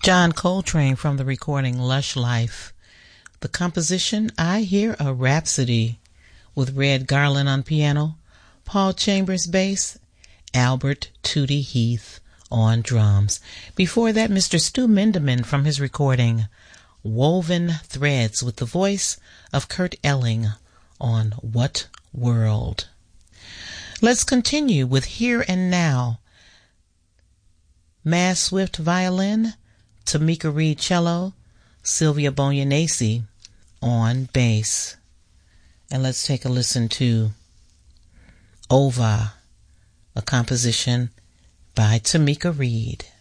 John Coltrane from the recording Lush Life. The composition, I Hear a Rhapsody, with Red Garland on piano, Paul Chambers bass, Albert Tootie Heath on drums. Before that, Mr. Stu Minderman from his recording Woven Threads, with the voice of Kurt Elling on What World. Let's continue with Here and Now. Maz Swift violin, Tamika Reed cello, Sylvia Bonyanesi on bass. And let's take a listen to Ova, a composition by Tamika Reed.